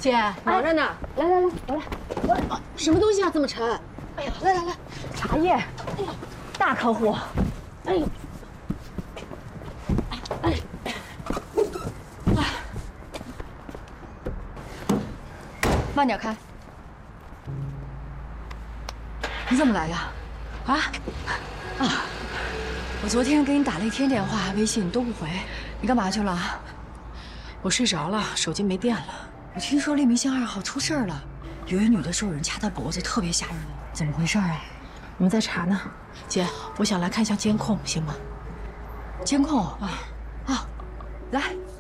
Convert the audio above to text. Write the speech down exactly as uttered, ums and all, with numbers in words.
姐，忙着呢。来来来，我来，我来。什么东西啊，这么沉？哎呀，来来来， 茶叶。哎呀，大客户。 哎呦，哎哎， 慢点开。你怎么来呀？啊？啊！我昨天给你打了一天电话，微信你都不回，你干嘛去了？ 我睡着了，手机没电了。 我听说利民巷二号出事儿了，有一女的受人掐她脖子，特别吓人。怎么回事啊？ 我们在查呢。姐，我想来看一下监控，行吗？ 监控啊啊，来。